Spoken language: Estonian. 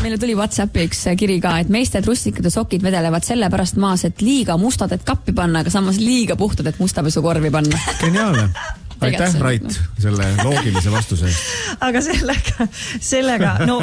Meile tuli WhatsAppi üks kiri ka, et meeste trussikad ja sokid vedelevad selle pärast maas, et liiga mustad, et kappi panna, aga samas liiga puhtad, et mustapesukorvi panna. Geniaalne. Aitäh, Rait, selle loogilise vastuse. Aga sellega, no